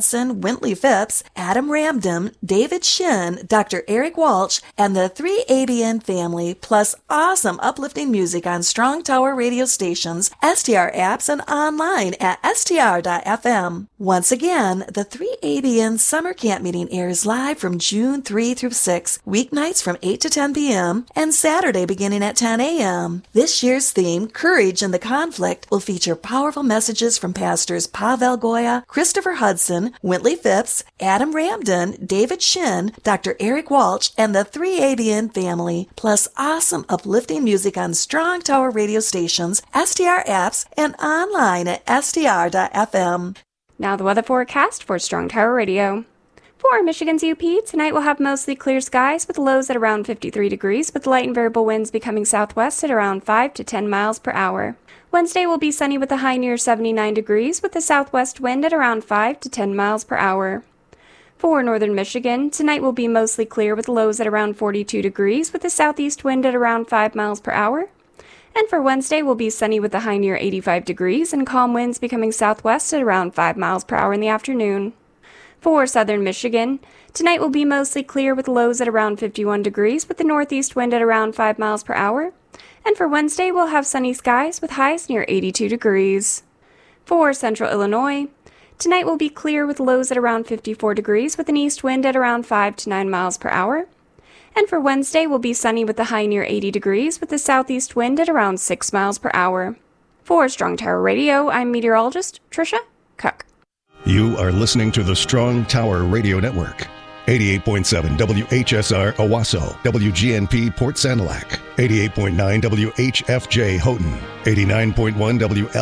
Hudson, Wintley Phipps, Adam Ramdam, David Shin, Dr. Eric Walsh, and the 3ABN family, plus awesome uplifting music on Strong Tower radio stations, STR apps, and online at str.fm. Once again, the 3ABN Summer Camp Meeting airs live from June 3 through 6, weeknights from 8 to 10 p.m., and Saturday beginning at 10 a.m. This year's theme, Courage in the Conflict, will feature powerful messages from pastors Pavel Goya, Christopher Hudson, Wintley Phipps, Adam Ramdam, David Shin, Dr. Eric Walsh, and the 3ABN family, plus awesome uplifting music on Strong Tower radio stations, STR apps, and online at str.fm. Now the weather forecast for Strong Tower Radio. For Michigan's UP, tonight we'll have mostly clear skies with lows at around 53 degrees, with light and variable winds becoming southwest at around 5 to 10 miles per hour. Wednesday will be sunny with a high near 79 degrees, with the southwest wind at around 5 to 10 miles per hour. For northern Michigan, tonight will be mostly clear with lows at around 42 degrees, with the southeast wind at around 5 miles per hour. And for Wednesday, will be sunny with a high near 85 degrees and calm winds becoming southwest at around 5 miles per hour in the afternoon. For southern Michigan, tonight will be mostly clear with lows at around 51 degrees, with the northeast wind at around 5 miles per hour. And for Wednesday, we'll have sunny skies with highs near 82 degrees. For central Illinois, tonight will be clear with lows at around 54 degrees, with an east wind at around 5 to 9 miles per hour. And for Wednesday, will be sunny with a high near 80 degrees, with the southeast wind at around 6 miles per hour. For Strong Tower Radio, I'm meteorologist Tricia Cook. You are listening to the Strong Tower Radio Network. 88.7 WHSR Owasso, WGNP Port Sanilac, 88.9 WHFJ Houghton, 89.1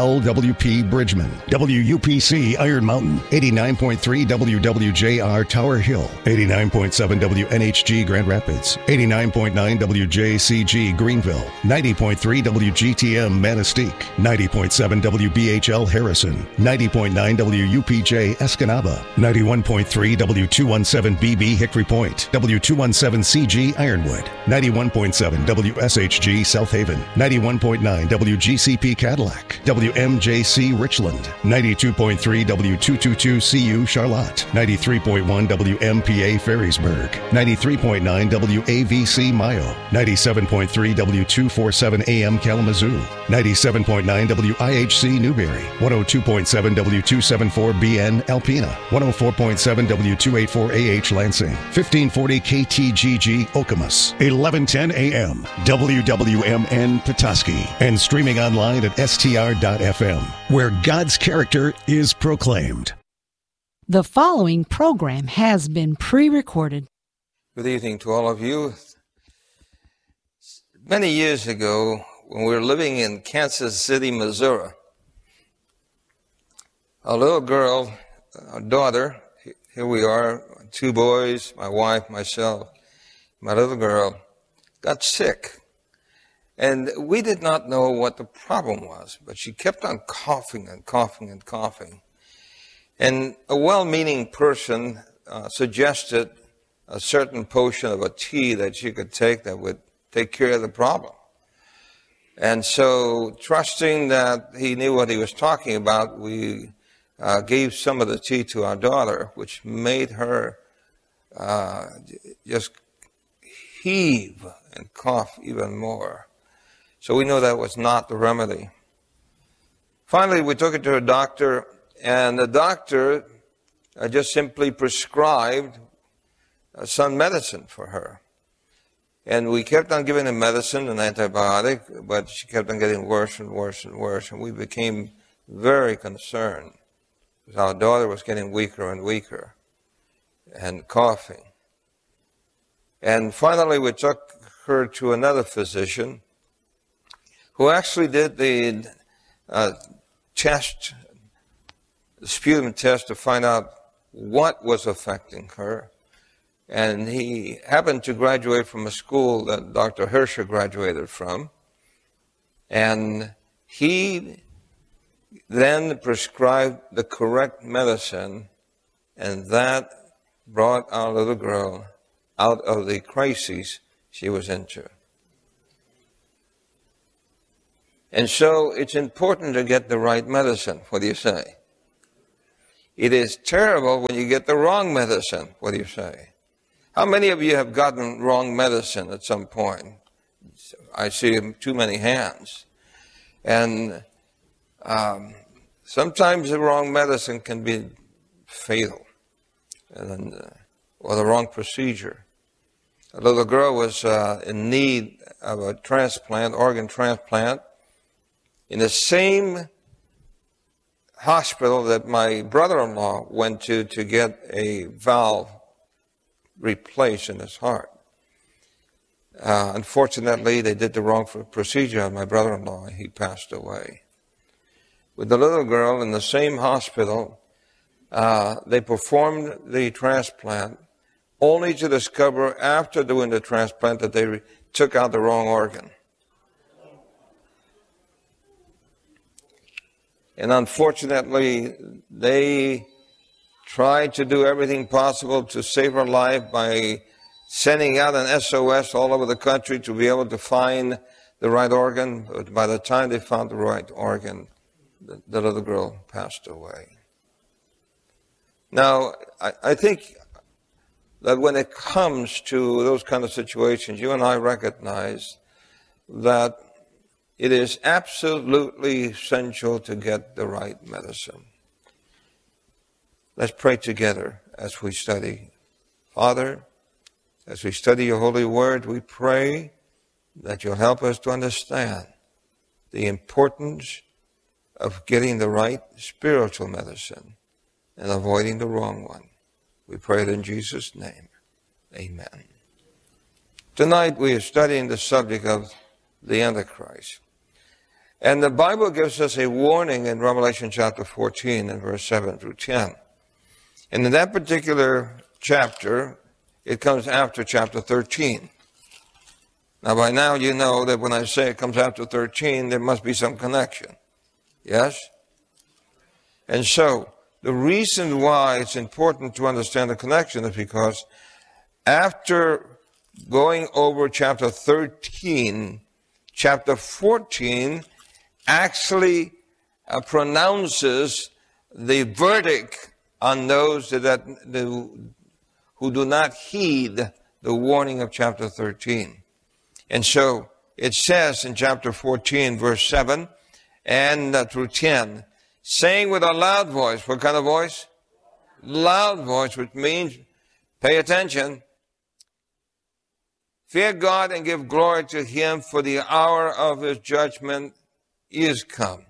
WLWP Bridgman, WUPC Iron Mountain, 89.3 WWJR Tower Hill, 89.7 WNHG Grand Rapids, 89.9 WJCG Greenville, 90.3 WGTM Manistee, 90.7 WBHL Harrison, 90.9 WUPJ Escanaba, 91.3 W217B Hickory Point, W217CG Ironwood, 91.7 WSHG South Haven, 91.9 WGCP Cadillac, WMJC Richland, 92.3 W222CU Charlotte, 93.1 WMPA Ferrysburg, 93.9 WAVC Mayo, 97.3 W247 AM Kalamazoo, 97.9 WIHC Newberry, 102.7 W274BN Alpena, 104.7 W284AH Lansing, 1540 KTGG Okemos, 1110 AM, WWMN Petoskey, and streaming online at str.fm, where God's character is proclaimed. The following program has been pre-recorded. Good evening to all of you. Many years ago, when we were living in Kansas City, Missouri, a little girl, a daughter, here we are, 2 boys, my wife, myself, my little girl, got sick. And we did not know what the problem was, but she kept on coughing and coughing and coughing. And a well-meaning person suggested a certain potion of a tea that she could take that would take care of the problem. And so, trusting that he knew what he was talking about, we gave some of the tea to our daughter, which made her just heave and cough even more. So we know that was not the remedy. Finally, we took it to a doctor, and the doctor just simply prescribed some medicine for her. And we kept on giving her medicine, an antibiotic, but she kept on getting worse and worse and worse, and we became very concerned because our daughter was getting weaker and weaker and coughing. And finally, we took her to another physician who actually did the test, the sputum test, to find out what was affecting her. And he happened to graduate from a school that Dr. Herscher graduated from. And he then prescribed the correct medicine, and that brought our little girl out of the crisis she was into. And so it's important to get the right medicine. What do you say? It is terrible when you get the wrong medicine. What do you say? How many of you have gotten wrong medicine at some point? I see too many hands. And sometimes the wrong medicine can be fatal, or the wrong procedure. A little girl was in need of a transplant, organ transplant, in the same hospital that my brother-in-law went to get a valve replaced in his heart. Unfortunately, they did the wrong procedure on my brother-in-law, and he passed away. With the little girl in the same hospital, they performed the transplant, only to discover after doing the transplant that they took out the wrong organ. And unfortunately, they tried to do everything possible to save her life by sending out an SOS all over the country to be able to find the right organ. But by the time they found the right organ, the little girl passed away. Now, I think that when it comes to those kind of situations, you and I recognize that it is absolutely essential to get the right medicine. Let's pray together as we study. Father, as we study your holy word, we pray that you'll help us to understand the importance of getting the right spiritual medicine and avoiding the wrong one. We pray it in Jesus' name. Amen. Tonight we are studying the subject of the Antichrist. And the Bible gives us a warning in Revelation chapter 14 and verse 7 through 10. And in that particular chapter, it comes after chapter 13. Now by now you know that when I say it comes after 13, there must be some connection. Yes? And so, the reason why it's important to understand the connection is because after going over chapter 13, chapter 14 actually pronounces the verdict on those who do not heed the warning of chapter 13. And so it says in chapter 14, verse 7 and through 10, saying with a loud voice. What kind of voice? Loud voice, which means, pay attention, fear God and give glory to him, for the hour of his judgment is come.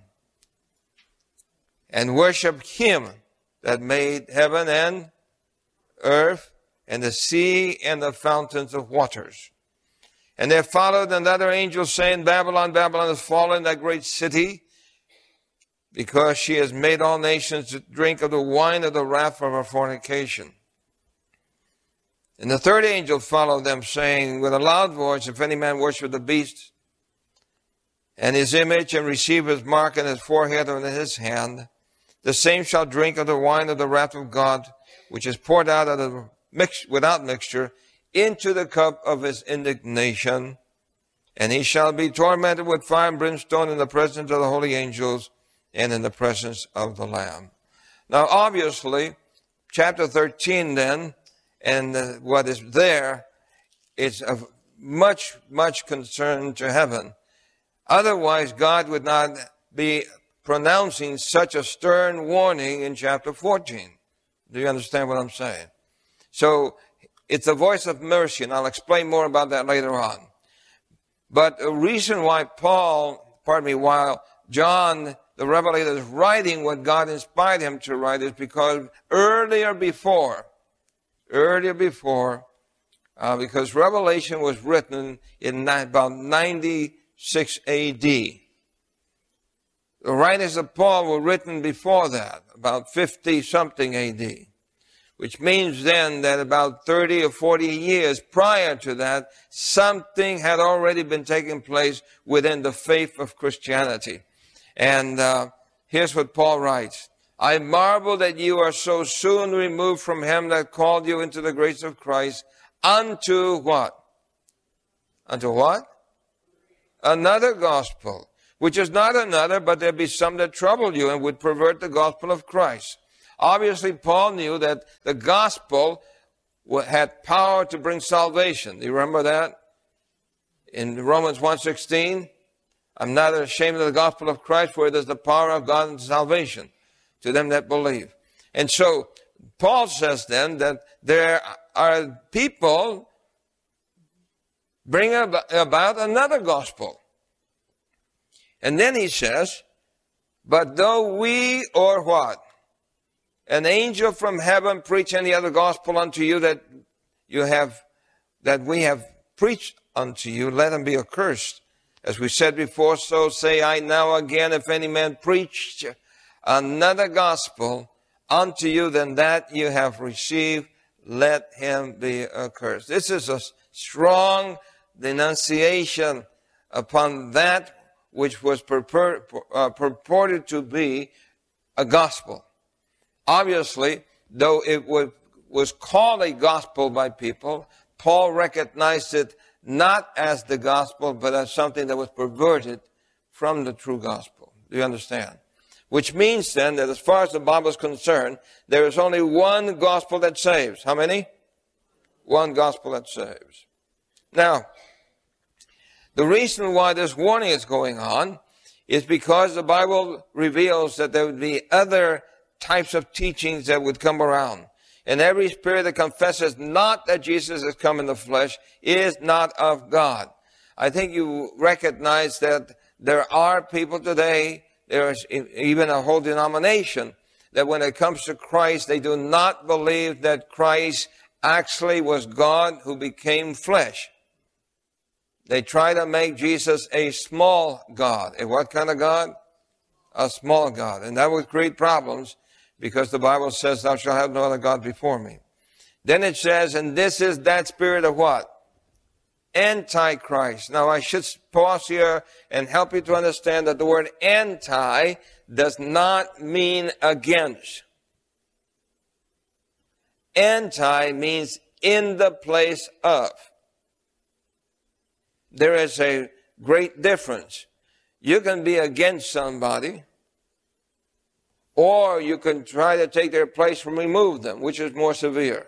And worship him that made heaven and earth and the sea and the fountains of waters. And there followed another angel saying, Babylon, Babylon is fallen, that great city, because she has made all nations to drink of the wine of the wrath of her fornication. And the third angel followed them, saying with a loud voice, if any man worship the beast and his image, and receive his mark in his forehead or in his hand, the same shall drink of the wine of the wrath of God, which is poured out without mixture into the cup of his indignation. And he shall be tormented with fire and brimstone in the presence of the holy angels and in the presence of the Lamb. Now, obviously, chapter 13 then, and what is there, is of much, much concern to heaven. Otherwise, God would not be pronouncing such a stern warning in chapter 14. Do you understand what I'm saying? So, it's a voice of mercy, and I'll explain more about that later on. But the reason why while John the Revelator is writing what God inspired him to write is because earlier before, because Revelation was written in about 96 A.D. The writings of Paul were written before that, about 50-something A.D., which means then that about 30 or 40 years prior to that, something had already been taking place within the faith of Christianity. And here's what Paul writes. I marvel that you are so soon removed from him that called you into the grace of Christ unto what? Unto what? Another gospel, which is not another, but there be some that trouble you and would pervert the gospel of Christ. Obviously, Paul knew that the gospel had power to bring salvation. Do you remember that? In Romans 1:16, I'm not ashamed of the gospel of Christ, for it is the power of God unto salvation to them that believe. And so, Paul says then that there are people bring about another gospel. And then he says, but though we, or what? An angel from heaven preach any other gospel unto you that we have preached unto you, let him be accursed. As we said before, so say I now again, if any man preach another gospel unto you than that you have received, let him be accursed. This is a strong denunciation upon that which was purported to be a gospel. Obviously, though it was called a gospel by people, Paul recognized it not as the gospel, but as something that was perverted from the true gospel. Do you understand? Which means then that as far as the Bible is concerned, there is only one gospel that saves. How many? One gospel that saves. Now, the reason why this warning is going on is because the Bible reveals that there would be other types of teachings that would come around. And every spirit that confesses not that Jesus has come in the flesh is not of God. I think you recognize that there are people today, there is even a whole denomination, that when it comes to Christ, they do not believe that Christ actually was God who became flesh. They try to make Jesus a small God. A what kind of God? A small God. And that would create problems, because the Bible says, thou shalt have no other God before me. Then it says, and this is that spirit of what? Antichrist. Now I should pause here and help you to understand that the word anti does not mean against. Anti means in the place of. There is a great difference. You can be against somebody, or you can try to take their place and remove them, which is more severe.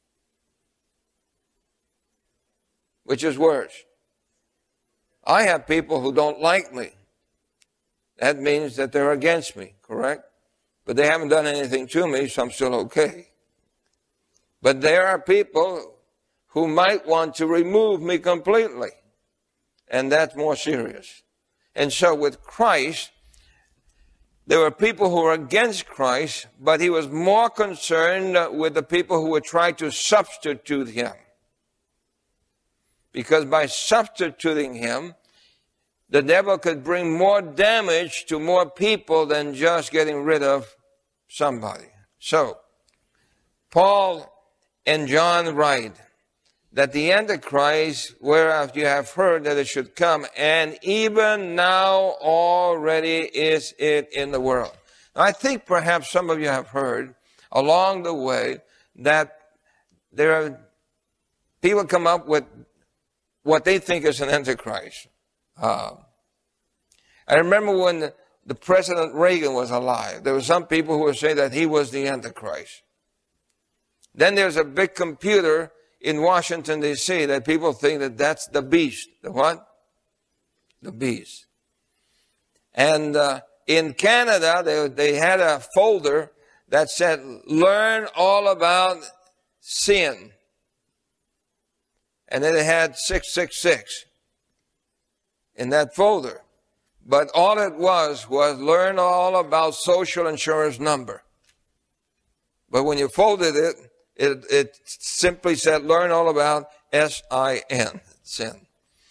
Which is worse. I have people who don't like me. That means that they're against me, correct? But they haven't done anything to me, so I'm still okay. But there are people who might want to remove me completely. And that's more serious. And so with Christ, there were people who were against Christ, but he was more concerned with the people who would try to substitute him. Because by substituting him, the devil could bring more damage to more people than just getting rid of somebody. So, Paul and John write that the Antichrist, whereof you have heard that it should come, and even now already is it in the world. Now, I think perhaps some of you have heard along the way that there are people come up with what they think is an Antichrist. I remember when the President Reagan was alive, there were some people who would say that he was the Antichrist. Then there's a big computer in Washington, D.C., that people think that that's the beast. The what? The beast. And in Canada, they had a folder that said, learn all about sin. And then it had 666 in that folder. But all it was learn all about social insurance number. But when you folded it, it simply said, learn all about S-I-N, sin.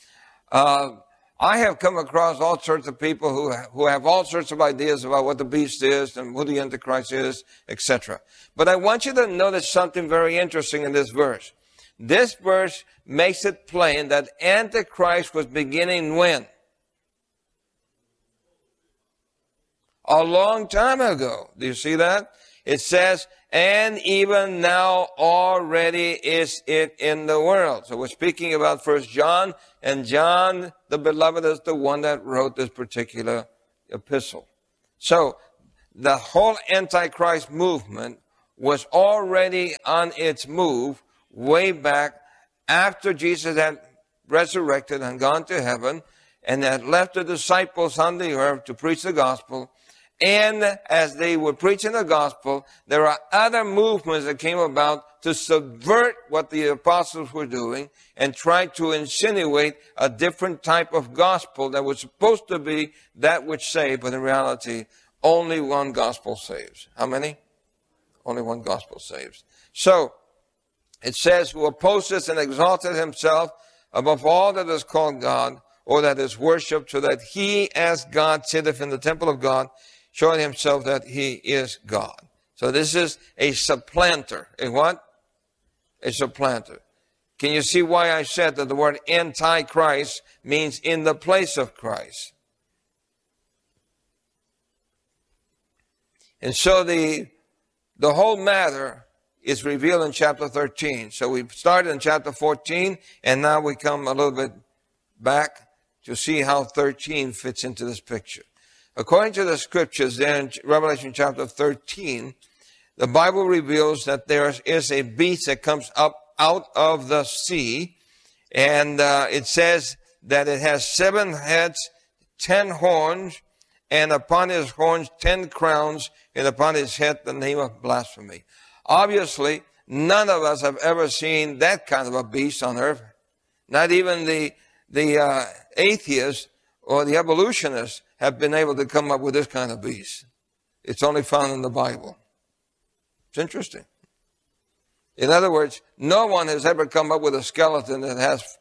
I have come across all sorts of people who have all sorts of ideas about what the beast is and who the Antichrist is, etc. But I want you to notice something very interesting in this verse. This verse makes it plain that Antichrist was beginning when? A long time ago. Do you see that? It says, and even now already is it in the world. So we're speaking about 1 John, and John, the beloved, is the one that wrote this particular epistle. So the whole Antichrist movement was already on its move way back after Jesus had resurrected and gone to heaven and had left the disciples on the earth to preach the gospel. And as they were preaching the gospel, there are other movements that came about to subvert what the apostles were doing and try to insinuate a different type of gospel that was supposed to be that which saved, but in reality, only one gospel saves. How many? Only one gospel saves. So, it says, who opposes and exalted himself above all that is called God or that is worshipped, so that he as God sitteth in the temple of God, showing himself that he is God. So this is a supplanter. A what? A supplanter. Can you see why I said that the word Antichrist means in the place of Christ? And so the whole matter is revealed in chapter 13. So we started in chapter 14, and now we come a little bit back to see how 13 fits into this picture. According to the scriptures there in Revelation chapter 13, the Bible reveals that there is a beast that comes up out of the sea, and it says that it has 7 heads, 10 horns, and upon his horns 10 crowns, and upon his head the name of blasphemy. Obviously, none of us have ever seen that kind of a beast on earth. Not even the atheists or the evolutionists have been able to come up with this kind of beast. It's only found in the Bible. It's interesting. In other words, no one has ever come up with a skeleton that has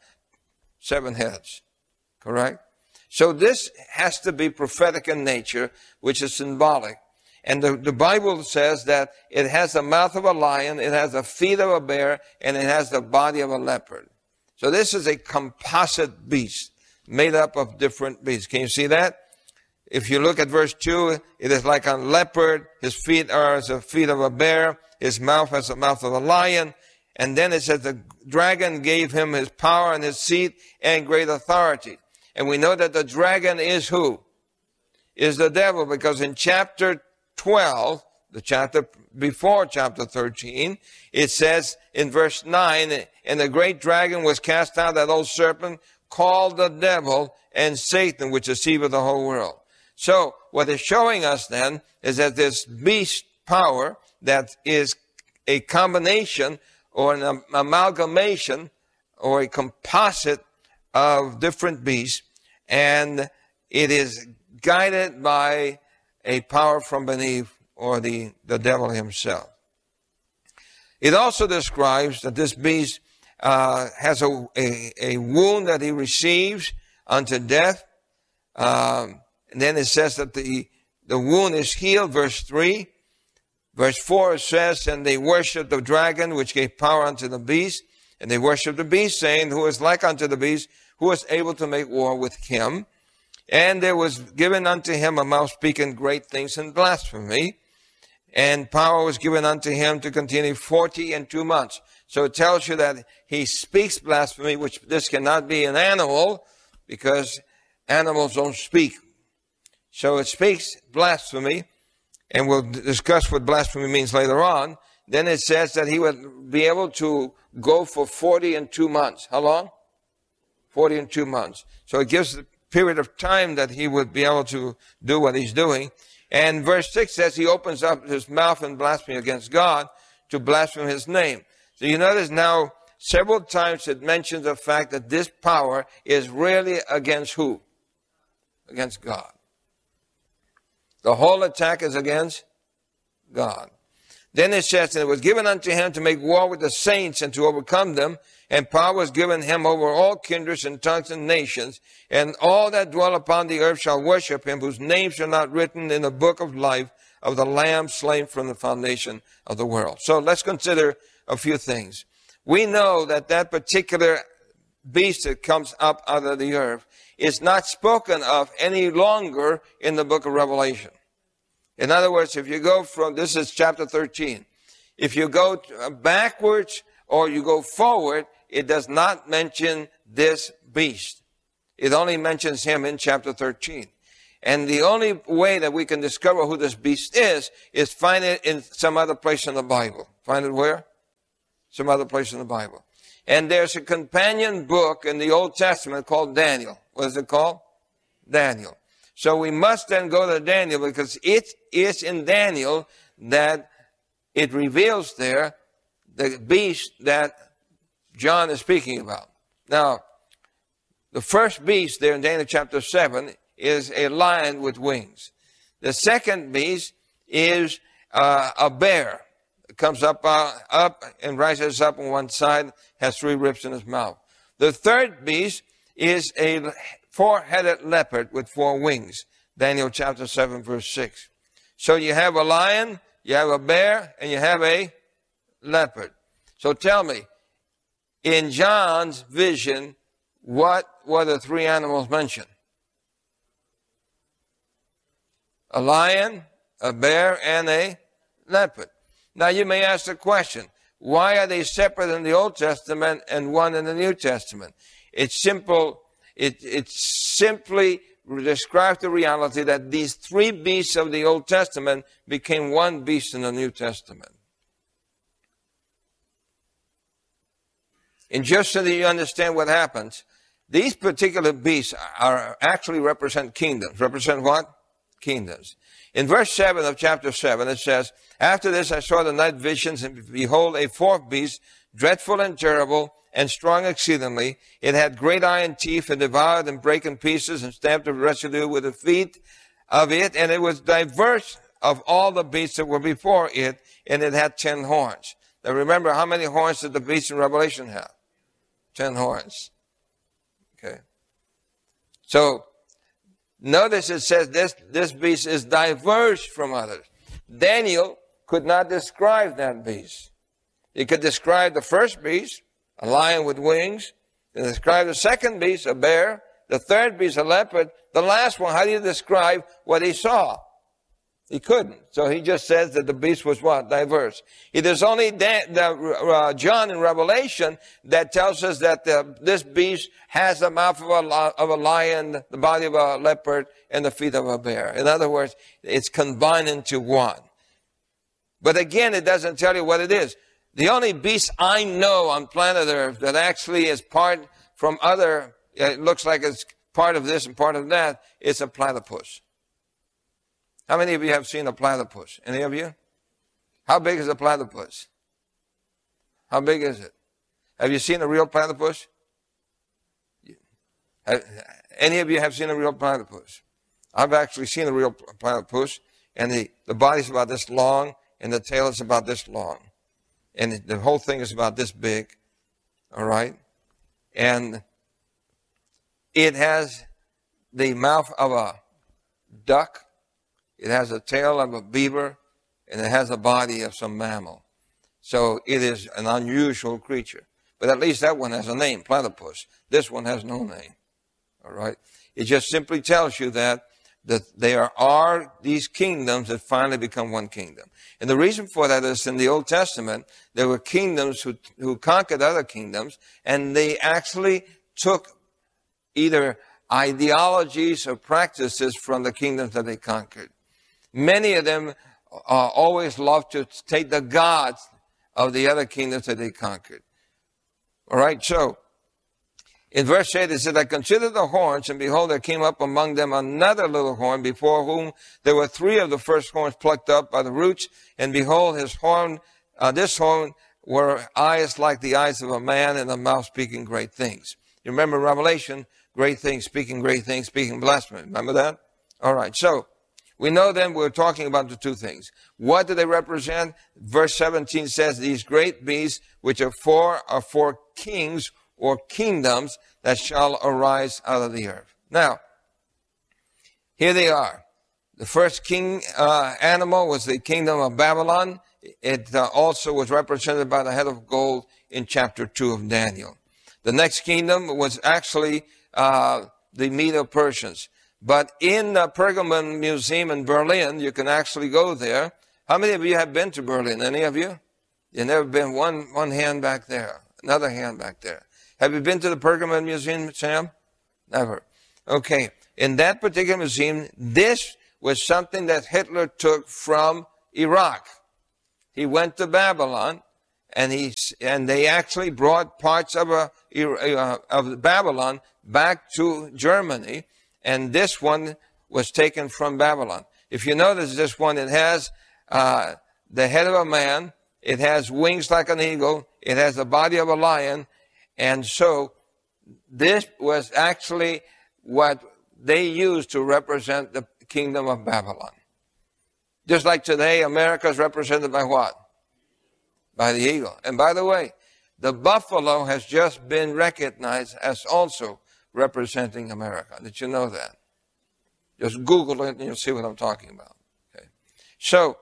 7 heads. Correct? So this has to be prophetic in nature, which is symbolic. And the Bible says that it has the mouth of a lion, it has the feet of a bear, and it has the body of a leopard. So this is a composite beast made up of different beasts. Can you see that? If you look at verse 2, it is like a leopard. His feet are as the feet of a bear. His mouth has the mouth of a lion. And then it says the dragon gave him his power and his seat and great authority. And we know that the dragon is who? Is the devil, because in chapter 12, the chapter before chapter 13, it says in verse 9, and the great dragon was cast out, that old serpent, called the devil and Satan, which deceiveth the whole world. So what it's showing us then is that this beast power that is a combination or an amalgamation or a composite of different beasts, and it is guided by a power from beneath, or the devil himself. It also describes that this beast has a wound that he receives unto death. And then it says that the wound is healed, verse 3. Verse 4 says, and they worshiped the dragon, which gave power unto the beast. And they worshiped the beast, saying, who is like unto the beast, who is able to make war with him. And there was given unto him a mouth speaking great things and blasphemy. And power was given unto him to continue 42 months. So it tells you that he speaks blasphemy, which this cannot be an animal, because animals don't speak. So it speaks blasphemy, and we'll discuss what blasphemy means later on. Then it says that he would be able to go for 42 months. How long? 42 months. So it gives the period of time that he would be able to do what he's doing. And verse 6 says he opens up his mouth in blasphemy against God to blaspheme his name. So you notice now several times it mentions the fact that this power is really against who? Against God. The whole attack is against God. Then it says, and it was given unto him to make war with the saints and to overcome them, and power was given him over all kindreds and tongues and nations, and all that dwell upon the earth shall worship him, whose names are not written in the book of life of the Lamb slain from the foundation of the world. So let's consider a few things. We know that that particular beast that comes up out of the earth is not spoken of any longer in the book of Revelation. In other words, if you go from, this is chapter 13, if you go backwards or you go forward, it does not mention this beast. It only mentions him in chapter 13. And the only way that we can discover who this beast is find it in some other place in the Bible. Find it where? Some other place in the Bible. And there's a companion book in the Old Testament called Daniel. What is it called? Daniel. So we must then go to Daniel, because it is in Daniel that it reveals there the beast that John is speaking about. Now, the first beast there in Daniel chapter 7 is a lion with wings. The second beast is a bear. It comes up and rises up on one side, has 3 ribs in its mouth. The third beast is a 4-headed leopard with 4 wings. Daniel chapter 7 verse 6. So you have a lion, you have a bear, and you have a leopard. So tell me, in John's vision, what were the 3 animals mentioned? A lion, a bear, and a leopard. Now you may ask the question, why are they separate in the Old Testament and one in the New Testament? It's simple. It simply describes the reality that these 3 beasts of the Old Testament became one beast in the New Testament. And just so that you understand what happens, these particular beasts actually represent kingdoms. Represent what? Kingdoms. In verse 7 of chapter 7, it says, "After this I saw the night visions, and behold, a 4th beast, dreadful and terrible, and strong exceedingly. It had great iron teeth, and devoured and brake in pieces, and stamped the residue with the feet of it. And it was diverse of all the beasts that were before it, and it had 10 horns." Now remember, how many horns did the beast in Revelation have? 10 horns. Okay. So, notice it says this beast is diverse from others. Daniel could not describe that beast. He could describe the first beast, a lion with wings. He described the second beast, a bear. The third beast, a leopard. The last one, how do you describe what he saw? He couldn't. So he just says that the beast was what? Diverse. It is only John in Revelation that tells us that this beast has the mouth of a lion, the body of a leopard, and the feet of a bear. In other words, it's combined into one. But again, it doesn't tell you what it is. The only beast I know on planet Earth that actually is part from other, it looks like it's part of this and part of that, is a platypus. How many of you have seen a platypus? Any of you? How big is a platypus? How big is it? Have you seen a real platypus? Any of you have seen a real platypus? I've actually seen a real platypus, and the body's about this long, and the tail is about this long. And the whole thing is about this big, all right? And it has the mouth of a duck. It has a tail of a beaver, and it has a body of some mammal. So it is an unusual creature. But at least that one has a name, platypus. This one has no name. All right? It just simply tells you that there are these kingdoms that finally become one kingdom. And the reason for that is in the Old Testament, there were kingdoms who conquered other kingdoms, and they actually took either ideologies or practices from the kingdoms that they conquered. Many of them always loved to take the gods of the other kingdoms that they conquered. All right, so in verse 8 it said, "I considered the horns, and behold, there came up among them another little horn, before whom there were 3 of the first horns plucked up by the roots. And behold, this horn were eyes like the eyes of a man, and a mouth speaking great things." You remember Revelation, great things, speaking blasphemy. Remember that? All right, so we know then we're talking about the 2 things. What do they represent? Verse 17 says, "These great beasts, which are four kings or kingdoms that shall arise out of the earth." Now, here they are. The first king animal was the kingdom of Babylon. It also was represented by the head of gold in chapter 2 of Daniel. The next kingdom was actually the Medo-Persians. But in the Pergamon Museum in Berlin, you can actually go there. How many of you have been to Berlin? Any of you? You've never been? One hand back there. Another hand back there. Have you been to the Pergamon Museum, Sam? Never. Okay. in that particular museum, this was something that Hitler took from Iraq. He went to Babylon, and they actually brought parts of Babylon back to Germany, and this one was taken from Babylon. If you notice this one, it has the head of a man, it has wings like an eagle, it has the body of a lion, and so this was actually what they used to represent the kingdom of Babylon. Just like today, America is represented by what? By the eagle. And by the way, the buffalo has just been recognized as also representing America. Did you know that? Just Google it and you'll see what I'm talking about. Okay. So,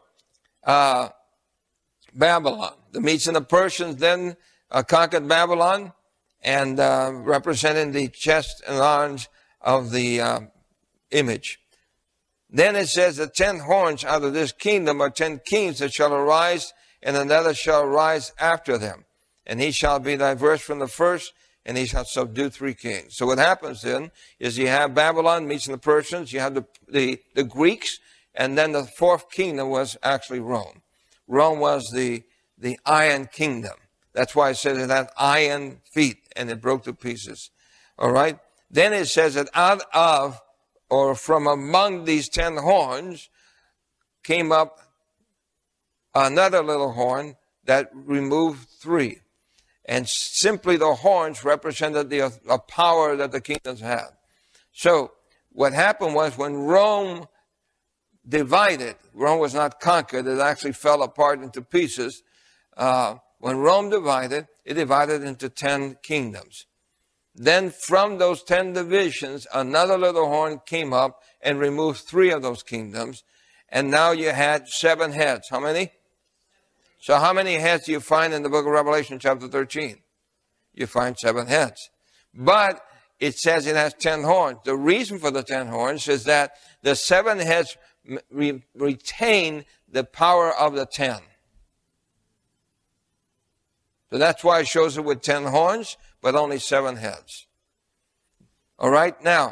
Babylon. The Medes and the Persians then conquered Babylon and representing the chest and arms of the image. Then it says the 10 horns out of this kingdom are 10 kings that shall arise, and another shall rise after them. And he shall be diverse from the first, and he shall subdue 3 kings. So what happens then is you have Babylon, Medes and the Persians, you have the Greeks, and then the 4th kingdom was actually Rome. Rome was the iron kingdom. That's why it says it had iron feet, and it broke to pieces. All right? Then it says that out of, or from among these 10 horns, came up another little horn that removed 3. And simply the horns represented the power that the kingdoms had. So what happened was when Rome divided, Rome was not conquered, it actually fell apart into pieces. When Rome divided, it divided into 10 kingdoms. Then from those 10 divisions, another little horn came up and removed 3 of those kingdoms. And now you had 7 heads. How many? So how many heads do you find in the book of Revelation chapter 13? You find 7 heads. But it says it has 10 horns. The reason for the 10 horns is that the 7 heads retain the power of the 10. So that's why it shows it with 10 horns, but only 7 heads. All right, now,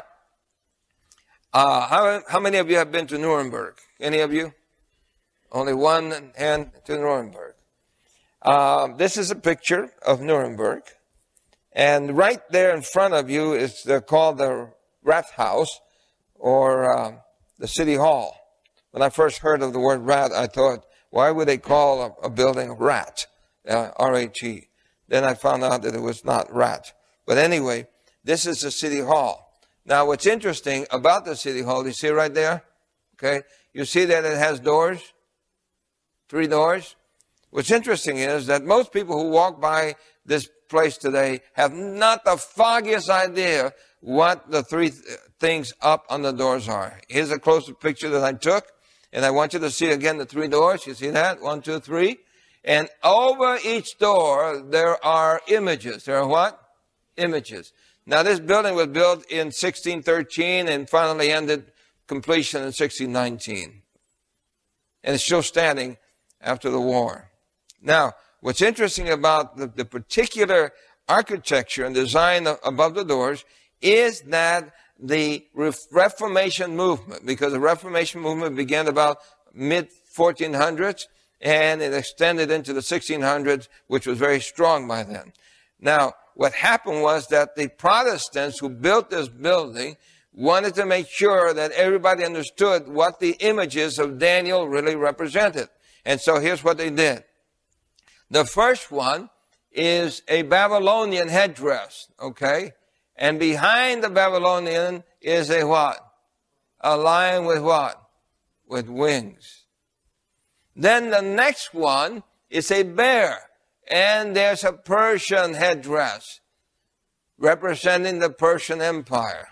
how many of you have been to Nuremberg? Any of you? Only one hand to Nuremberg. This is a picture of Nuremberg. And right there in front of you is called the Rathaus, or the City Hall. When I first heard of the word rat, I thought, why would they call a building rat? R-A-T. Then I found out that it was not rat. But anyway, this is the City Hall. Now, what's interesting about the City Hall, you see right there? Okay. You see that it has doors? 3 doors. What's interesting is that most people who walk by this place today have not the foggiest idea what the 3 things up on the doors are. Here's a closer picture that I took, and I want you to see again the 3 doors. You see that? 1, 2, 3. And over each door, there are images. There are what? Images. Now, this building was built in 1613 and finally ended completion in 1619. And it's still standing after the war. Now, what's interesting about the particular architecture and design above the doors is that the Reformation movement, because the Reformation movement began about mid-1400s, and it extended into the 1600s, which was very strong by then. Now, what happened was that the Protestants who built this building wanted to make sure that everybody understood what the images of Daniel really represented. And so here's what they did. The first one is a Babylonian headdress, okay? And behind the Babylonian is a what? A lion with what? With wings. Then the next one is a bear, and there's a Persian headdress representing the Persian Empire.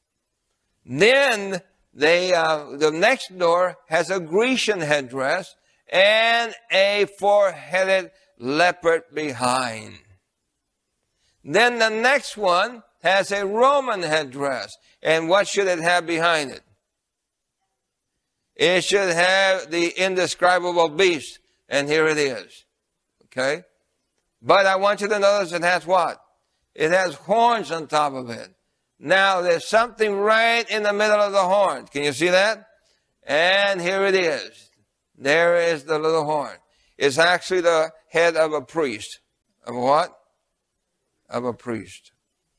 Then the next door has a Grecian headdress and a 4-headed leopard behind. Then the next one has a Roman headdress, and what should it have behind it? It should have the indescribable beast, and here it is. Okay? But I want you to notice it has what? It has horns on top of it. Now there's something right in the middle of the horn. Can you see that? And here it is. There is the little horn. It's actually the head of a priest. Of what? Of a priest.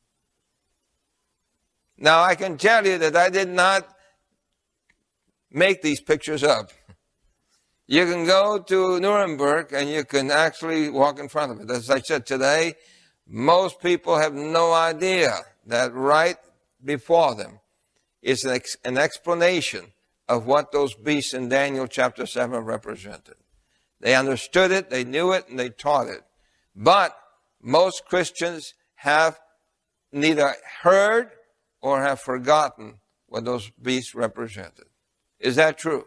Now I can tell you that I did not make these pictures up. You can go to Nuremberg and you can actually walk in front of it. As I said today, most people have no idea that right before them is an explanation of what those beasts in Daniel chapter 7 represented. They understood it, they knew it, and they taught it. But most Christians have neither heard or have forgotten what those beasts represented. Is that true?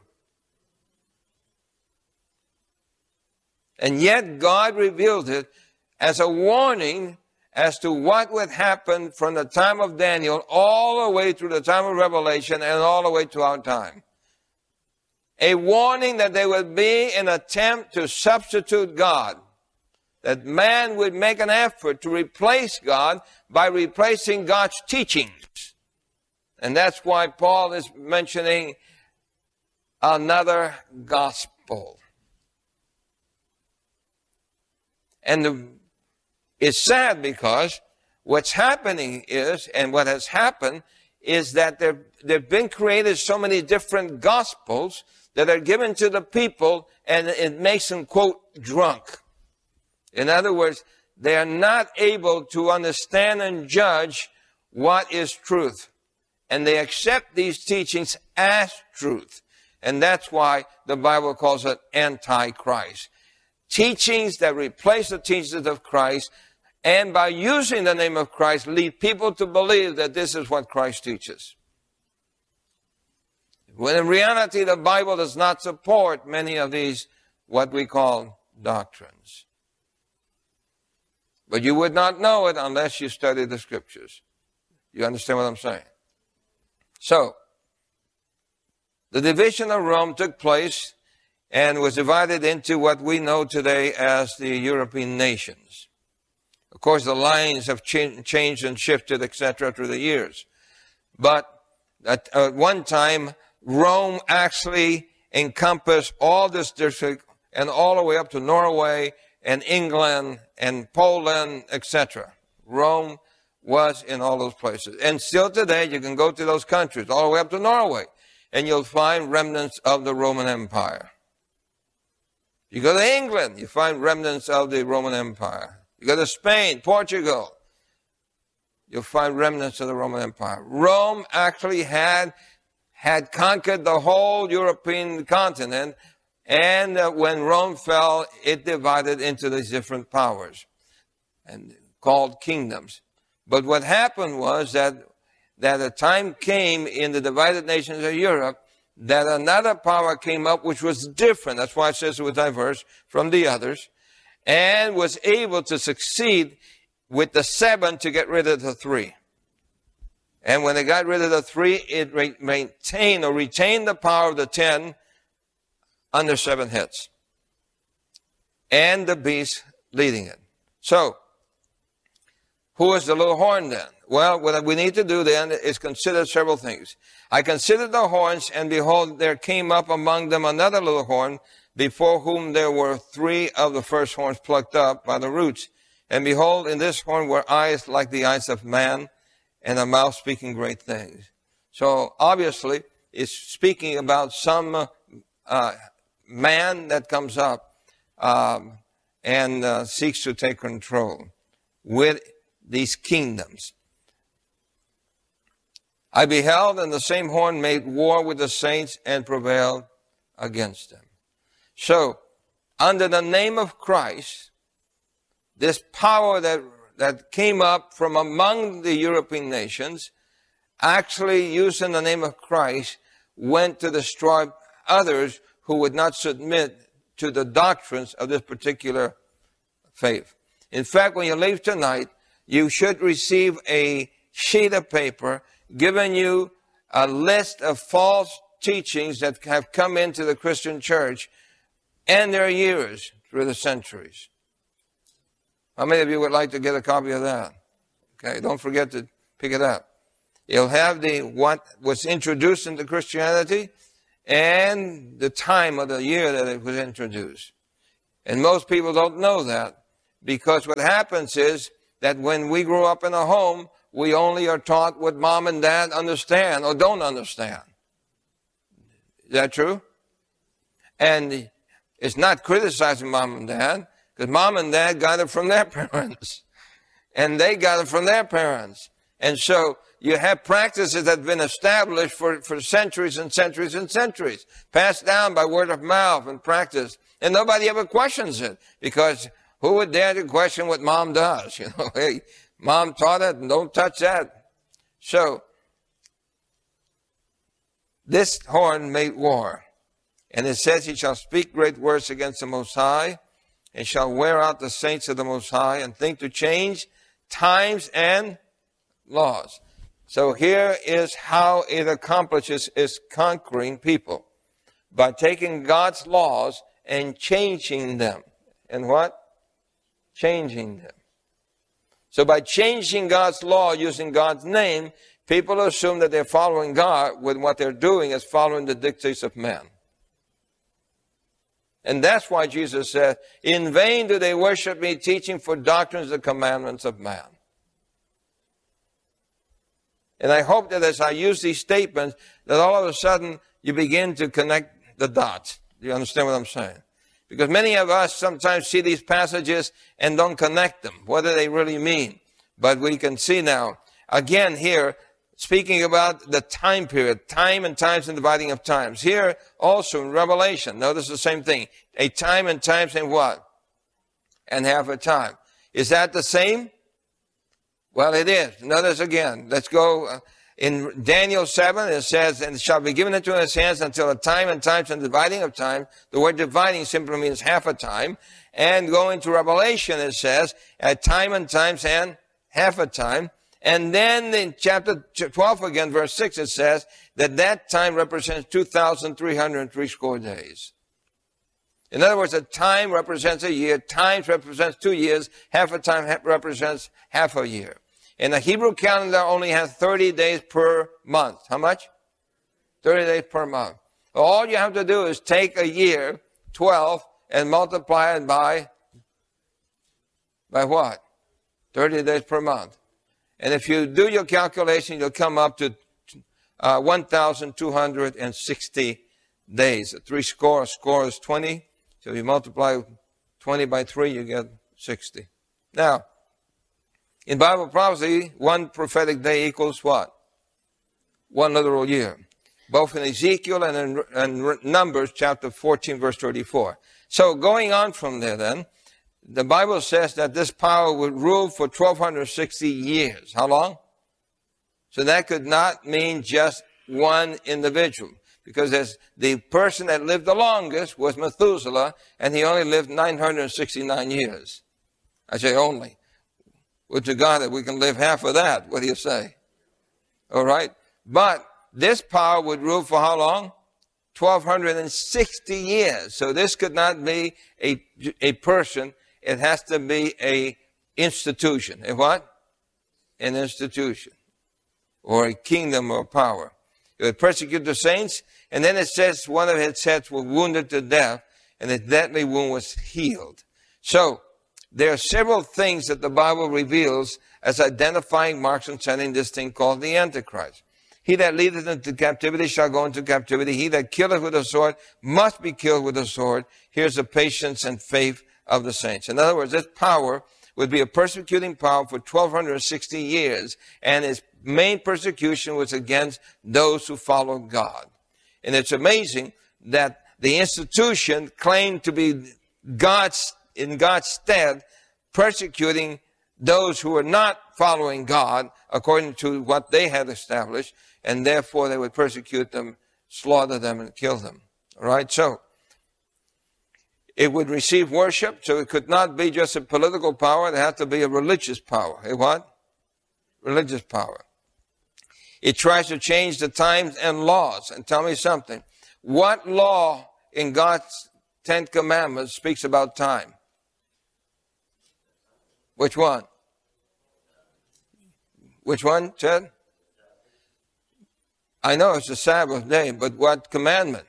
And yet God revealed it as a warning as to what would happen from the time of Daniel all the way through the time of Revelation and all the way to our time. A warning that there would be an attempt to substitute God. That man would make an effort to replace God by replacing God's teachings. And that's why Paul is mentioning another gospel. And it's sad because what's happening is, and what has happened, is that there have been created so many different gospels that are given to the people, and it makes them, quote, drunk. In other words, they are not able to understand and judge what is truth. And they accept these teachings as truth. And that's why the Bible calls it Antichrist. Teachings that replace the teachings of Christ, and by using the name of Christ, lead people to believe that this is what Christ teaches. When in reality, the Bible does not support many of these, what we call doctrines. But you would not know it unless you study the Scriptures. You understand what I'm saying? So, the division of Rome took place and was divided into what we know today as the European nations. Of course, the lines have changed and shifted, etc., through the years. But at one time, Rome actually encompassed all this district and all the way up to Norway and England and Poland, etc. Rome was in all those places. And still today, you can go to those countries, all the way up to Norway, and you'll find remnants of the Roman Empire. You go to England, you find remnants of the Roman Empire. You go to Spain, Portugal, you'll find remnants of the Roman Empire. Rome actually had conquered the whole European continent, and when Rome fell, it divided into these different powers and called kingdoms. But what happened was that a time came in the divided nations of Europe that another power came up which was different. That's why it says it was diverse from the others, and was able to succeed with the 7 to get rid of the 3. And when they got rid of the 3, it retained the power of the 10 under 7 heads. And the beast leading it. So, who is the little horn then? Well, what we need to do then is consider several things. I considered the horns, and behold, there came up among them another little horn, before whom there were 3 of the first horns plucked up by the roots. And behold, in this horn were eyes like the eyes of man, and a mouth speaking great things. So obviously, it's speaking about some man that comes up and seeks to take control with these kingdoms. I beheld, and the same horn made war with the saints and prevailed against them. So, under the name of Christ, this power that came up from among the European nations, actually using the name of Christ, went to destroy others who would not submit to the doctrines of this particular faith. In fact, when you leave tonight, you should receive a sheet of paper giving you a list of false teachings that have come into the Christian church and their years through the centuries. How many of you would like to get a copy of that? Okay, don't forget to pick it up. You'll have what was introduced into Christianity and the time of the year that it was introduced. And most people don't know that, because what happens is that when we grow up in a home, we only are taught what mom and dad understand or don't understand. Is that true? And it's not criticizing mom and dad, because mom and dad got it from their parents. And they got it from their parents. And so you have practices that have been established for centuries and centuries and centuries, passed down by word of mouth and practice. And nobody ever questions it, because who would dare to question what mom does? You know, hey, mom taught it, and don't touch that. So this horn made war. And it says, he shall speak great words against the Most High, and shall wear out the saints of the Most High, and think to change times and laws. So here is how it accomplishes its conquering people. By taking God's laws and changing them. And what? Changing them. So by changing God's law, using God's name, people assume that they're following God when what they're doing is following the dictates of man. And that's why Jesus said, in vain do they worship me, teaching for doctrines the commandments of man. And I hope that as I use these statements, that all of a sudden you begin to connect the dots. Do you understand what I'm saying? Because many of us sometimes see these passages and don't connect them. What do they really mean? But we can see now, again here, speaking about the time period, time and times and dividing of times. Here also in Revelation, notice the same thing. A time and times and what? And half a time. Is that the same? Well, it is. Notice again. Let's go. In Daniel 7, it says, and it shall be given into his hands until a time and times and dividing of time. The word dividing simply means half a time. And going to Revelation, it says, at time and times and half a time. And then in chapter 12 again, verse 6, it says that time represents 2,360 days. In other words, a time represents a year, times represents 2 years, half a time represents half a year. And the Hebrew calendar only has 30 days per month. How much? 30 days per month. All you have to do is take a year, 12, and multiply it by what? 30 days per month. And if you do your calculation, you'll come up to 1,260 days. 3 score is 20. So if you multiply 20 by 3, you get 60. Now, in Bible prophecy, one prophetic day equals what? One literal year. Both in Ezekiel and in Numbers chapter 14, verse 34. So going on from there then, the Bible says that this power would rule for 1,260 years. How long? So that could not mean just one individual. Because as the person that lived the longest was Methuselah, and he only lived 969 years. I say only. Would to God that we can live half of that. What do you say? All right. But this power would rule for how long? 1,260 years. So this could not be a person. It has to be a institution. A what? An institution. Or a kingdom or power. It would persecute the saints. And then it says one of his heads was wounded to death. And his deadly wound was healed. So there are several things that the Bible reveals as identifying marks concerning this thing called the Antichrist. He that leadeth into captivity shall go into captivity. He that killeth with a sword must be killed with a sword. Here's the patience and faith of the saints. In other words, this power would be a persecuting power for 1,260 years. And its main persecution was against those who followed God. And it's amazing that the institution claimed to be in God's stead, persecuting those who were not following God according to what they had established, and therefore they would persecute them, slaughter them, and kill them. All right, so it would receive worship, so it could not be just a political power, it had to be a religious power. A what? Religious power. It tries to change the times and laws. And tell me something. What law in God's 10 Commandments speaks about time? Which one? Which one, Ted? I know it's the Sabbath day, but what commandment?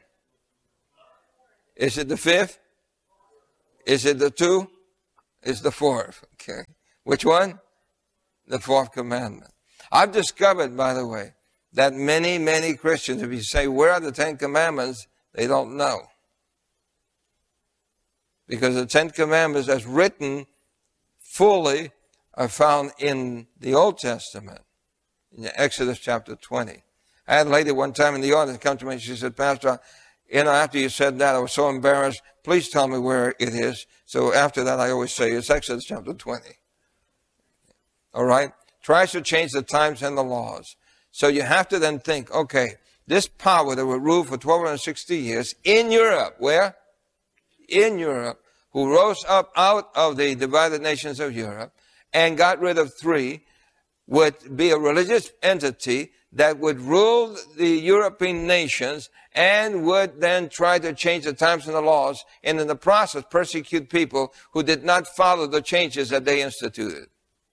Is it the 5th? Is it the 2? It's the 4th. Okay. Which one? The 4th commandment. I've discovered, by the way, that many, many Christians, if you say, where are the 10 commandments? They don't know. Because the 10 commandments as written fully are found in the Old Testament, in Exodus chapter 20. I had a lady one time in the audience come to me and she said, Pastor, after you said that, I was so embarrassed. Please tell me where it is. So after that, I always say it's Exodus chapter 20. All right? Tries to change the times and the laws. So you have to then think, okay, this power that would rule for 1260 years in Europe, where? In Europe, who rose up out of the divided nations of Europe and got rid of 3, would be a religious entity that would rule the European nations and would then try to change the times and the laws, and in the process persecute people who did not follow the changes that they instituted.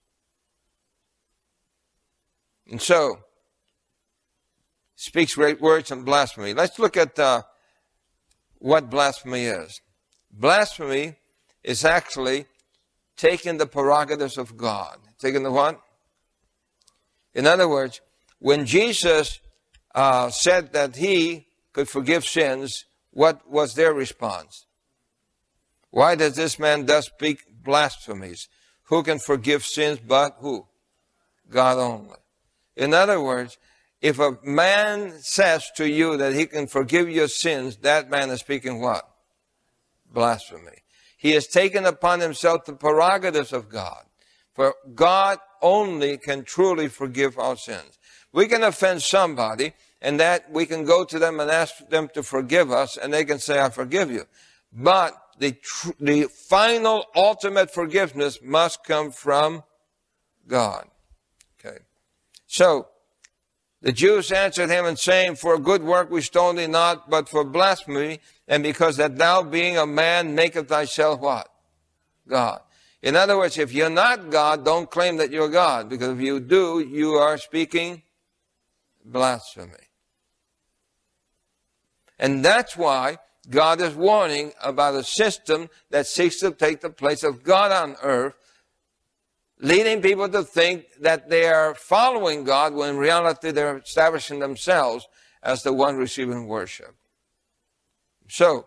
And so, speaks great words and blasphemy. Let's look at what blasphemy is. Blasphemy is actually taking the prerogatives of God. Taking the what? In other words, when Jesus said that he could forgive sins, what was their response? Why does this man thus speak blasphemies? Who can forgive sins but who? God only. In other words, if a man says to you that he can forgive your sins, that man is speaking what? Blasphemy. He has taken upon himself the prerogatives of God. For God only can truly forgive our sins. We can offend somebody, and that we can go to them and ask them to forgive us, and they can say, I forgive you. But the final, ultimate forgiveness must come from God. Okay. So, the Jews answered him and saying, for a good work we stone thee not, but for blasphemy, and because that thou being a man maketh thyself what? God. In other words, if you're not God, don't claim that you're God, because if you do, you are speaking blasphemy. And that's why God is warning about a system that seeks to take the place of God on earth, leading people to think that they are following God when in reality they're establishing themselves as the one receiving worship. So,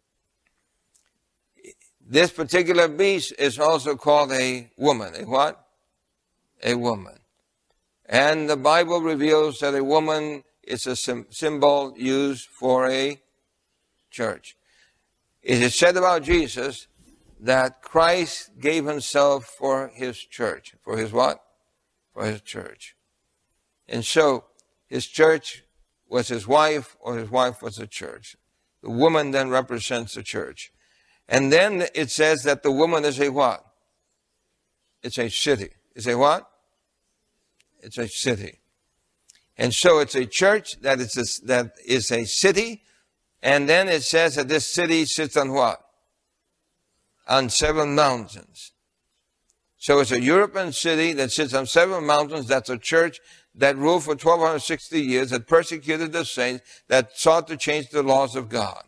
this particular beast is also called a woman. A what? A woman. And the Bible reveals that a woman is a symbol used for a church. It is said about Jesus that Christ gave himself for his church. For his what? For his church. And so, his church was his wife, or his wife was the church. The woman then represents the church. And then it says that the woman is a what? It's a city. It's a what? It's a city. And so it's a church that is a city. And then it says that this city sits on what? On 7 mountains. So it's a European city that sits on 7 mountains. That's a church that ruled for 1260 years, that persecuted the saints, that sought to change the laws of God.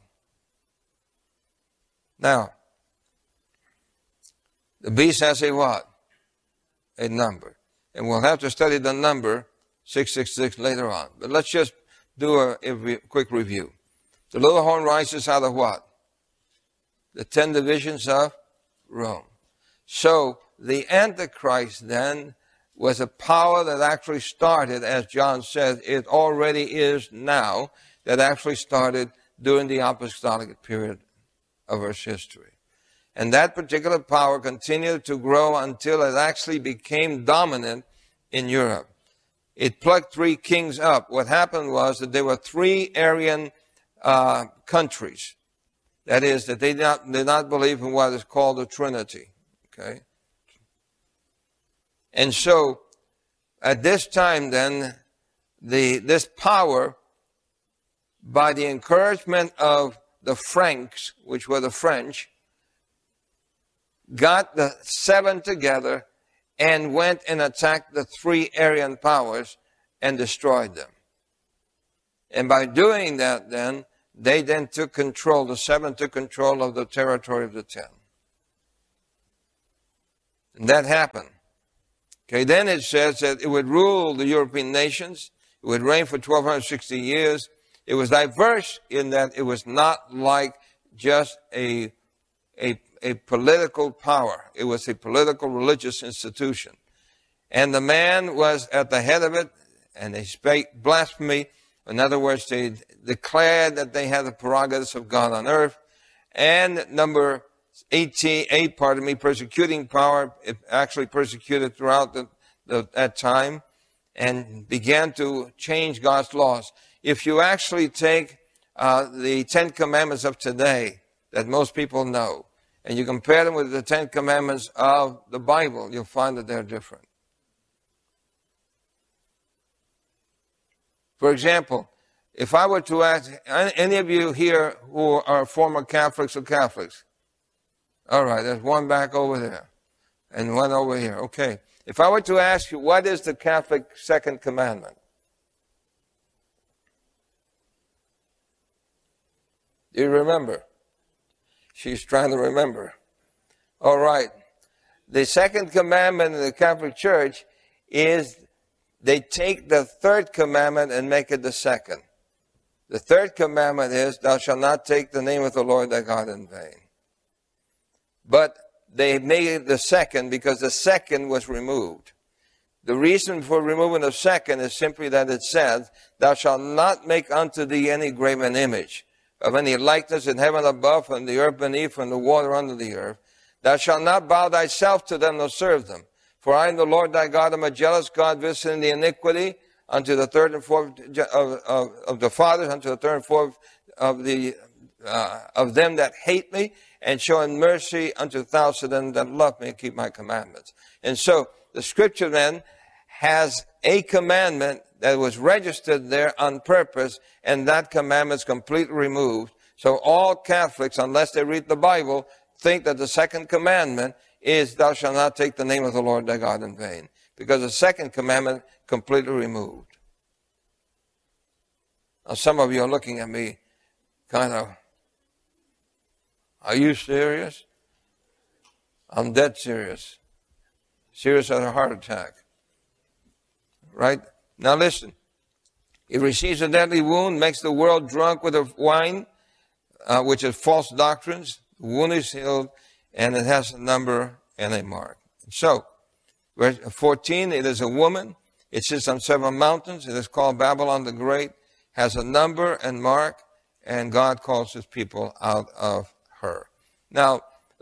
Now, the beast has a what? A number. And we'll have to study the number 666 later on. But let's just do a quick review. The little horn rises out of what? The 10 divisions of Rome. So, the Antichrist then was a power that actually started, as John said, it already is now, that actually started during the apostolic period of Earth's history. And that particular power continued to grow until it actually became dominant in Europe. It plucked 3 kings up. What happened was that there were 3 Aryan countries. That is, that they did not believe in what is called the Trinity. Okay? And so, at this time then, this power, by the encouragement of the Franks, which were the French, got the 7 together and went and attacked the 3 Aryan powers and destroyed them. And by doing that then, they then took control, the 7 took control of the territory of the 10. And that happened. Okay, then it says that it would rule the European nations. It would reign for 1260 years. It was diverse in that it was not like just a political power. It was a political religious institution. And the man was at the head of it, and they spake blasphemy. In other words, they declared that they had the prerogatives of God on earth. And number 8, persecuting power. It actually persecuted throughout that time and began to change God's laws. If you actually take the 10 Commandments of today that most people know, and you compare them with the 10 Commandments of the Bible, you'll find that they're different. For example, if I were to ask any of you here who are former Catholics or Catholics, all right, there's one back over there and one over here. Okay. If I were to ask you, what is the Catholic second commandment? Do you remember? She's trying to remember. All right. The second commandment in the Catholic Church is they take the third commandment and make it the second. The third commandment is, thou shalt not take the name of the Lord thy God in vain. But they made it the second because the second was removed. The reason for removing the second is simply that it says, thou shalt not make unto thee any graven image of any likeness in heaven above, and the earth beneath, and the water under the earth. Thou shalt not bow thyself to them nor serve them. For I am the Lord thy God, am a jealous God, visiting the iniquity unto the third and fourth of the fathers, unto the third and fourth of them that hate me, and showing mercy unto thousands of them that love me and keep my commandments. And so the scripture then has a commandment that was registered there on purpose, and that commandment is completely removed. So all Catholics, unless they read the Bible, think that the second commandment is, thou shalt not take the name of the Lord thy God in vain. Because the second commandment completely removed. Now some of you are looking at me kind of, are you serious? I'm dead serious. Serious as a heart attack. Right? Now listen. He receives a deadly wound, makes the world drunk with the wine, which is false doctrines. The wound is healed, and it has a number and a mark. So, verse 14, it is a woman. It sits on 7 mountains. It is called Babylon the Great. Has a number and mark, and God calls his people out of her. Now,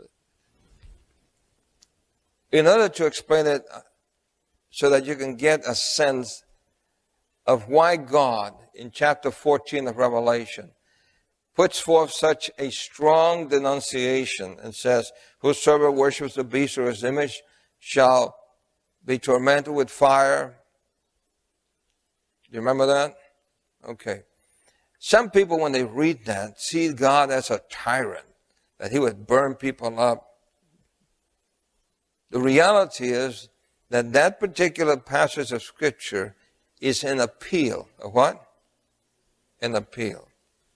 in order to explain it so that you can get a sense of why God, in chapter 14 of Revelation, puts forth such a strong denunciation and says, whosoever worships the beast or his image shall be tormented with fire. Do you remember that? Okay. Some people, when they read that, see God as a tyrant, that he would burn people up. The reality is that that particular passage of Scripture is an appeal. A what? An appeal.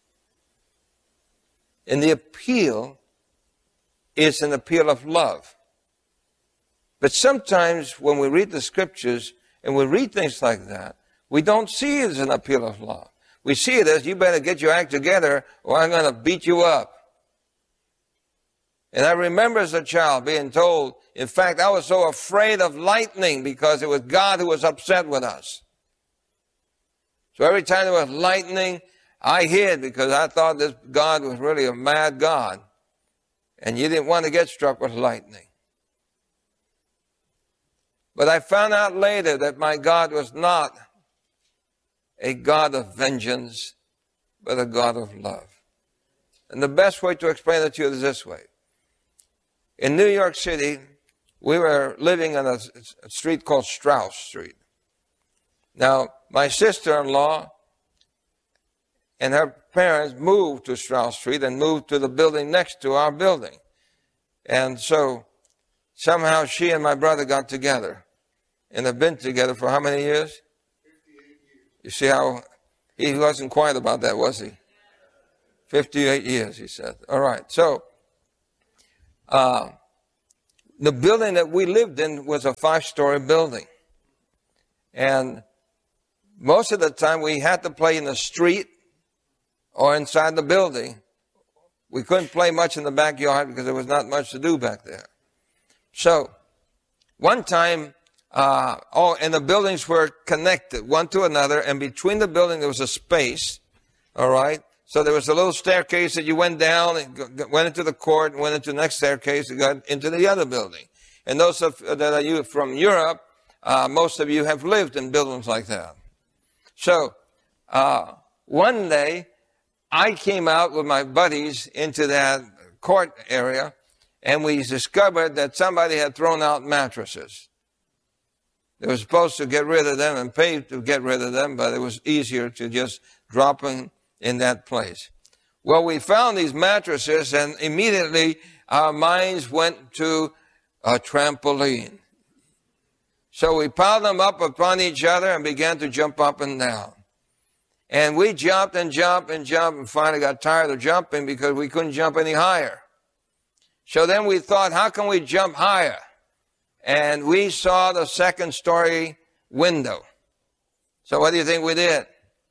And the appeal is an appeal of love. But sometimes when we read the Scriptures and we read things like that, we don't see it as an appeal of love. We see it as, you better get your act together or I'm going to beat you up. And I remember as a child being told, in fact, I was so afraid of lightning because it was God who was upset with us. So every time there was lightning, I hid because I thought this God was really a mad God. And you didn't want to get struck with lightning. But I found out later that my God was not a God of vengeance, but a God of love. And the best way to explain it to you is this way. In New York City, we were living on a street called Strauss Street. Now, my sister-in-law and her parents moved to Strauss Street and moved to the building next to our building. And so, somehow she and my brother got together and have been together for how many years? 58 years. You see how He wasn't quiet about that, was he? 58 years, he said. All right. So, the building that we lived in was a 5-story building. And most of the time we had to play in the street or inside the building. We couldn't play much in the backyard because there was not much to do back there. So, one time, and the buildings were connected one to another, and between the building there was a space, all right? So there was a little staircase that you went down and went into the court and went into the next staircase and got into the other building. And those that are from Europe, most of you have lived in buildings like that. So one day I came out with my buddies into that court area, and we discovered that somebody had thrown out mattresses. They were supposed to get rid of them and pay to get rid of them, but it was easier to just drop them in that place. Well, we found these mattresses, and immediately our minds went to a trampoline. So we piled them up upon each other and began to jump up and down. And we jumped and jumped and jumped and finally got tired of jumping because we couldn't jump any higher. So then we thought, how can we jump higher? And we saw the 2nd-story window. So what do you think we did?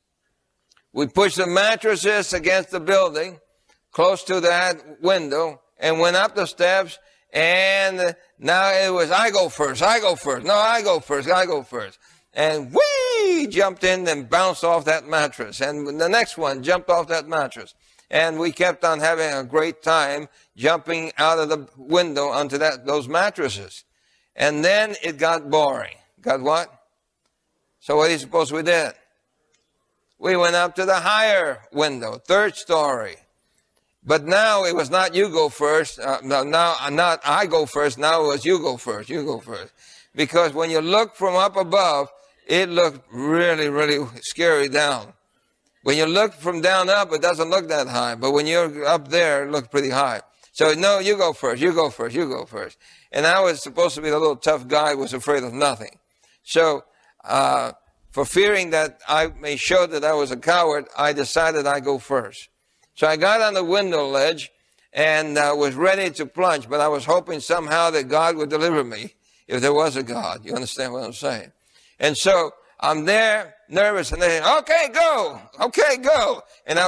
We pushed the mattresses against the building, close to that window, and went up the steps, and now it was, I go first, I go first, no, I go first, I go first. And we jumped in and bounced off that mattress, and the next one jumped off that mattress. And we kept on having a great time jumping out of the window onto those mattresses. And then it got boring. Got what? So what do you suppose we did? We went up to the higher window, 3rd story. But now it was not you go first. Not I go first. Now it was you go first. You go first. Because when you look from up above, it looked really, really scary down. When you look from down up, it doesn't look that high. But when you're up there, it looks pretty high. So no, you go first. You go first. You go first. And I was supposed to be the little tough guy who was afraid of nothing. So, for fearing that I may show that I was a coward, I decided I'd go first. So I got on the window ledge and was ready to plunge, but I was hoping somehow that God would deliver me if there was a God. You understand what I'm saying? And so I'm there, nervous, and they say, okay, go. Okay, go.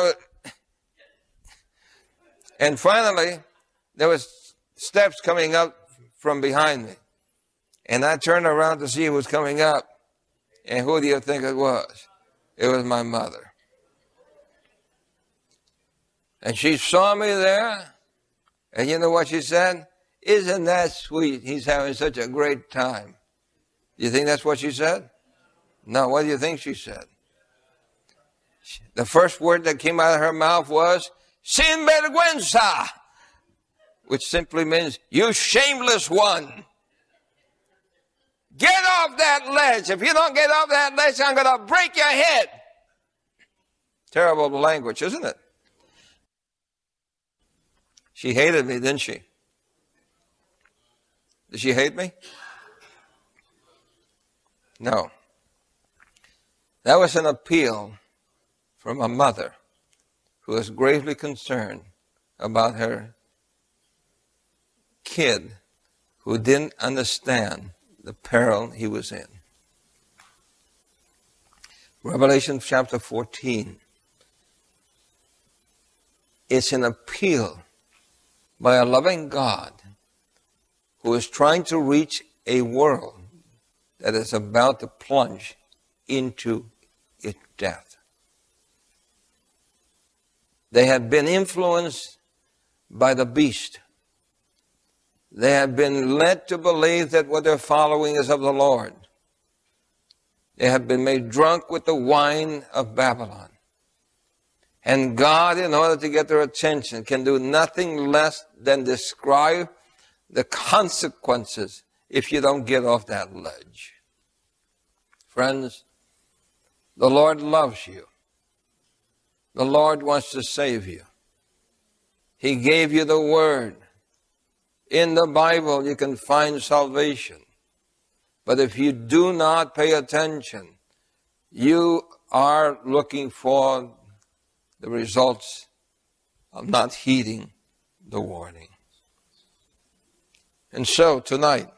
And finally, there was steps coming up from behind me. And I turned around to see who was coming up. And who do you think it was? It was my mother. And she saw me there. And you know what she said? Isn't that sweet? He's having such a great time. Do you think that's what she said? No, what do you think she said? The first word that came out of her mouth was, sin vergüenza, which simply means, you shameless one. Get off that ledge. If you don't get off that ledge, I'm going to break your head. Terrible language, isn't it? She hated me, didn't she? Did she hate me? No. That was an appeal from a mother who was gravely concerned about her kid who didn't understand the peril he was in. Revelation chapter 14. It's an appeal by a loving God who is trying to reach a world that is about to plunge into its death. They have been influenced by the beast. They have been led to believe that what they're following is of the Lord. They have been made drunk with the wine of Babylon. And God, in order to get their attention, can do nothing less than describe the consequences if you don't get off that ledge. Friends, the Lord loves you. The Lord wants to save you. He gave you the Word. In the Bible, you can find salvation. But if you do not pay attention, you are looking for the results of not heeding the warning. And so tonight,